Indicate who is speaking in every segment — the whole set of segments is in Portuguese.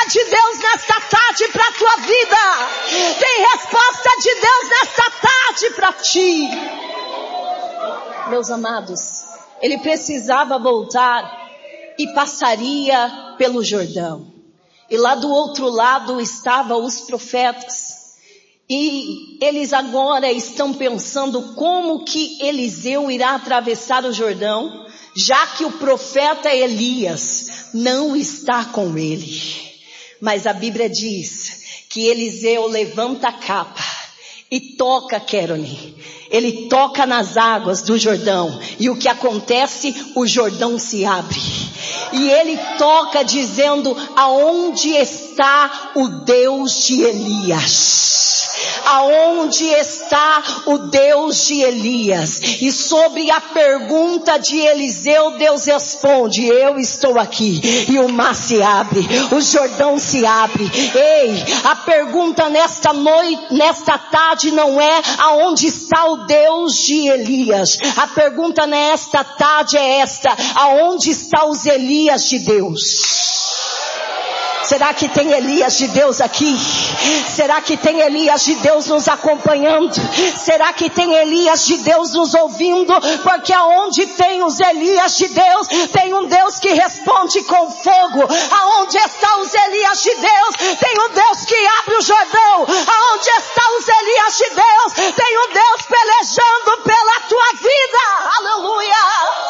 Speaker 1: resposta de Deus nesta tarde para a tua vida. Tem resposta de Deus nesta tarde para ti. Meus amados, ele precisava voltar e passaria pelo Jordão. E lá do outro lado estavam os profetas. E eles agora estão pensando como que Eliseu irá atravessar o Jordão, já que o profeta Elias não está com ele. Mas a Bíblia diz que Eliseu levanta a capa e toca Querone. Ele toca nas águas do Jordão. E o que acontece? O Jordão se abre. E ele toca dizendo: aonde está o Deus de Elias? Aonde está o Deus de Elias? E sobre a pergunta de Eliseu, Deus responde: eu estou aqui. E o mar se abre, o Jordão se abre. Ei, a pergunta nesta noite, nesta tarde não é aonde está o Deus de Elias. A pergunta nesta tarde é esta: aonde estão os Elias de Deus? Será que tem Elias de Deus aqui? Será que tem Elias de Deus nos acompanhando? Será que tem Elias de Deus nos ouvindo? Porque aonde tem os Elias de Deus, tem um Deus que responde com fogo. Aonde estão os Elias de Deus, tem um Deus que abre o Jordão. Aonde estão os Elias de Deus, tem um Deus pelejando pela tua vida. Aleluia!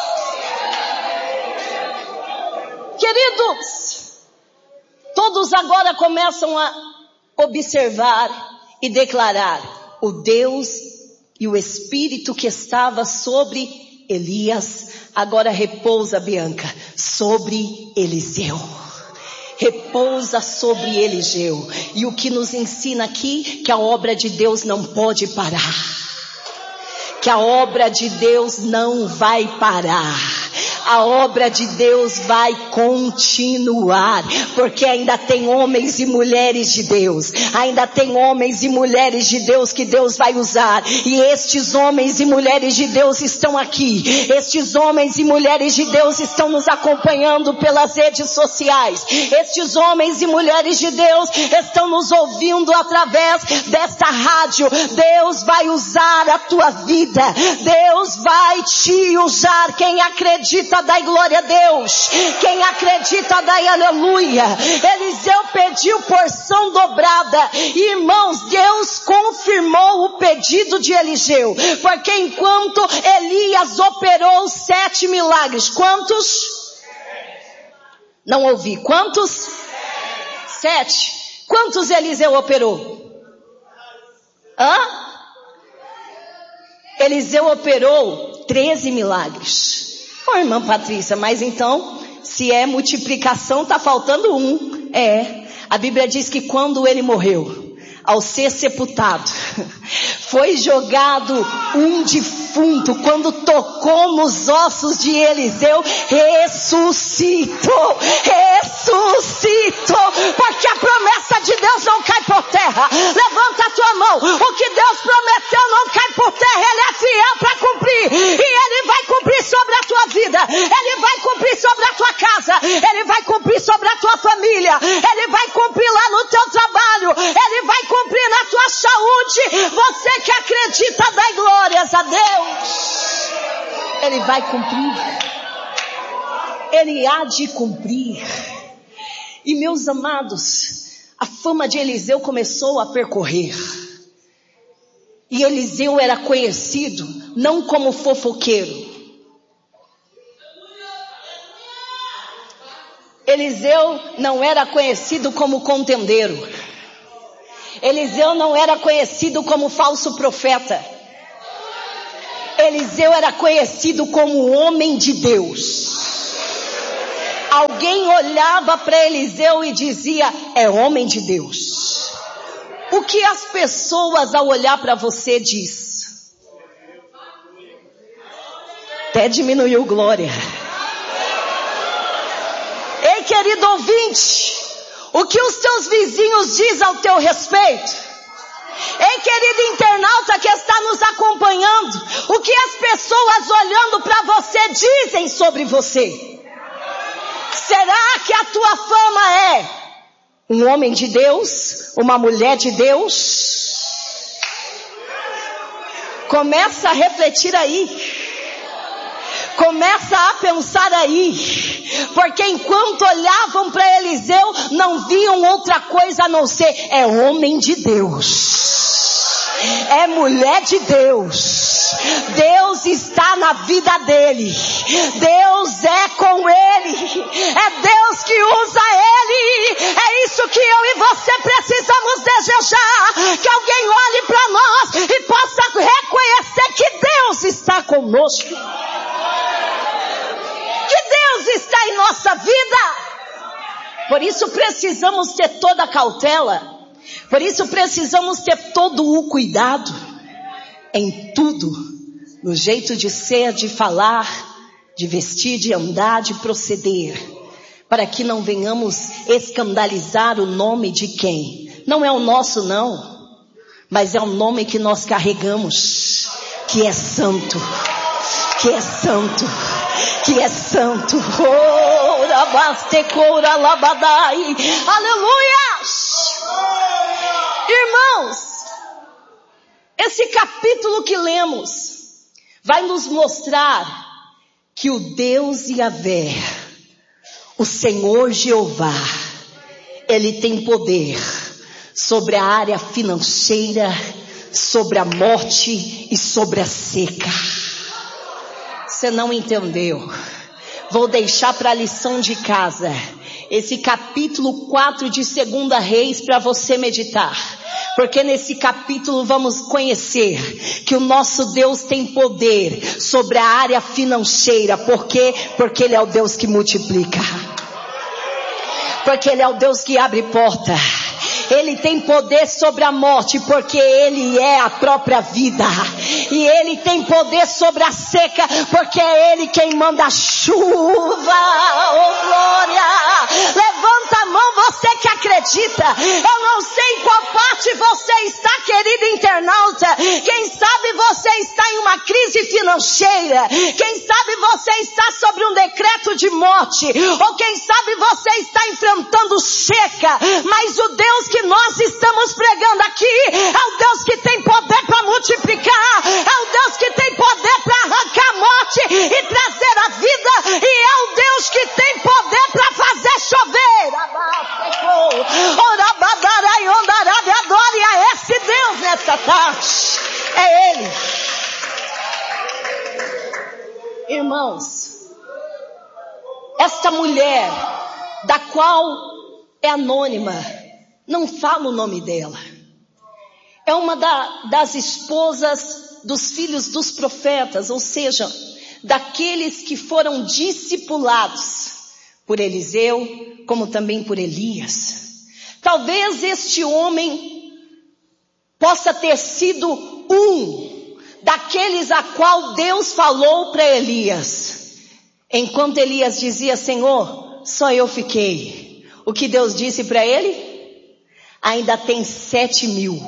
Speaker 1: Queridos, todos agora começam a observar e declarar: o Deus e o Espírito que estava sobre Elias, agora repousa, Bianca, sobre Eliseu. Repousa sobre Eliseu. E o que nos ensina aqui? Que a obra de Deus não pode parar. Que a obra de Deus não vai parar. A obra de Deus vai continuar, porque ainda tem homens e mulheres de Deus, ainda tem homens e mulheres de Deus que Deus vai usar, e estes homens e mulheres de Deus estão aqui, estes homens e mulheres de Deus estão nos acompanhando pelas redes sociais, estes homens e mulheres de Deus estão nos ouvindo através desta rádio. Deus vai usar a tua vida, Deus vai te usar. Quem acredita, dai glória a Deus. Quem acredita, dai aleluia. Eliseu pediu porção dobrada. Irmãos, Deus confirmou o pedido de Eliseu, porque enquanto Elias operou 7 milagres, quantos? Não ouvi. Quantos? 7. Quantos Eliseu operou? Eliseu operou 13 milagres. Irmã Patrícia, mas então, se é multiplicação, está faltando um. A Bíblia diz que quando ele morreu, ao ser sepultado, foi jogado um defunto. Quando tocou nos ossos de Eliseu, ressuscitou, porque a promessa de Deus não cai por terra. Levanta a tua mão. O que Deus prometeu não cai por terra. Ele é fiel para cumprir, e Ele vai cumprir sobre a tua vida, Ele vai cumprir sobre a tua casa, Ele vai cumprir sobre a tua família, Ele vai cumprir lá no teu trabalho, Ele vai cumprir na tua saúde. Você que acredita, dá glórias a Deus. Ele vai cumprir, Ele há de cumprir. E meus amados, a fama de Eliseu começou a percorrer. E Eliseu era conhecido não como fofoqueiro. Eliseu não era conhecido como contendeiro. Eliseu não era conhecido como falso profeta. Eliseu era conhecido como homem de Deus. Alguém olhava para Eliseu e dizia: é homem de Deus. O que as pessoas ao olhar para você diz? Até diminuiu glória. Ei, querido ouvinte, o que os teus vizinhos dizem ao teu respeito? Ei, querido internauta que está nos acompanhando, o que as pessoas olhando para você dizem sobre você? Será que a tua fama é Um homem de Deus, uma mulher de Deus. Começa a refletir aí. Começa a pensar aí. Porque enquanto olhavam para Eliseu, não viam outra coisa a não ser: é homem de Deus. É mulher de Deus. Deus está na vida dele. Deus é com ele. É Deus que usa ele. É isso que eu e você precisamos desejar. Que alguém olhe para nós e possa reconhecer que Deus está conosco. Que Deus está em nossa vida. Por isso precisamos ter toda a cautela. Por isso precisamos ter todo o cuidado em tudo, no jeito de ser, de falar, de vestir, de andar, de proceder, para que não venhamos escandalizar o nome de quem? Não é o nosso não, mas é o nome que nós carregamos, que é santo, que é santo, que é santo. Oh, rabastecora labadai. Aleluia! Irmãos, esse capítulo que lemos vai nos mostrar que o Deus Yahvé, o Senhor Jeová, Ele tem poder sobre a área financeira, sobre a morte e sobre a seca. Você não entendeu? Vou deixar para a lição de casa esse capítulo 4 de 2 Reis para você meditar. Porque nesse capítulo vamos conhecer que o nosso Deus tem poder sobre a área financeira. Por quê? Porque Ele é o Deus que multiplica. Porque Ele é o Deus que abre porta. Ele tem poder sobre a morte, porque Ele é a própria vida. E Ele tem poder sobre a seca, porque é Ele quem manda a chuva. Oh glória! Levanta a mão, você que acredita. Eu não sei em qual parte você está, querido internauta. Quem sabe você está em uma crise financeira. Quem sabe você está sobre um decreto de morte. Ou quem sabe você está enfrentando seca. Mas o Deus que nós estamos pregando aqui é o Deus que tem poder para multiplicar, é o Deus que tem poder para arrancar a morte e trazer a vida, e é o Deus que tem poder para fazer chover. Adore a esse Deus nessa tarde. É Ele. Irmãos, esta mulher, da qual é anônima, não fala o nome dela. É uma das esposas dos filhos dos profetas, ou seja, daqueles que foram discipulados por Eliseu, como também por Elias. Talvez este homem possa ter sido um daqueles a qual Deus falou para Elias. Enquanto Elias dizia: Senhor, só eu fiquei. O que Deus disse para ele? Ainda tem 7.000.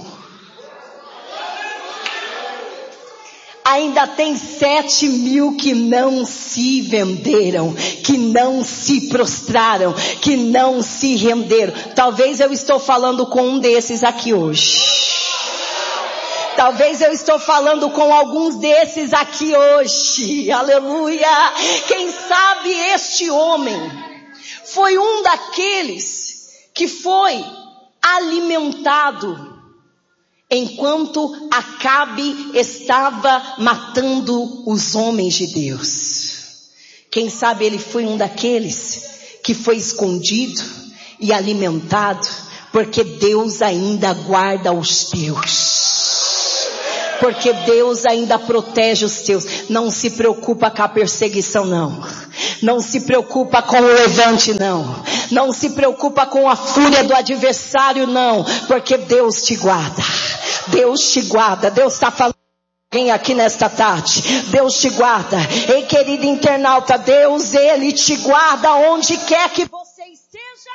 Speaker 1: Ainda tem 7.000 que não se venderam, que não se prostraram, que não se renderam. Talvez eu estou falando com um desses aqui hoje. Talvez eu estou falando com alguns desses aqui hoje. Aleluia! Quem sabe este homem foi um daqueles que foi alimentado enquanto Acabe estava matando os homens de Deus. Quem sabe ele foi um daqueles que foi escondido e alimentado, porque Deus ainda guarda os teus. Porque Deus ainda protege os teus. Não se preocupa com a perseguição, não. Não se preocupa com o levante, não. Não se preocupa com a fúria do adversário, não. Porque Deus te guarda. Deus te guarda. Deus está falando com alguém aqui nesta tarde. Deus te guarda. Ei, querido internauta, Deus, Ele te guarda onde quer que você esteja.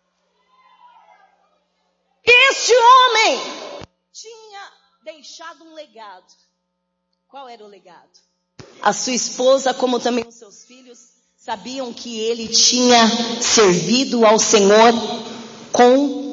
Speaker 1: Este homem tinha deixado um legado. Qual era o legado? A sua esposa, como também os seus filhos, sabiam que ele tinha servido ao Senhor com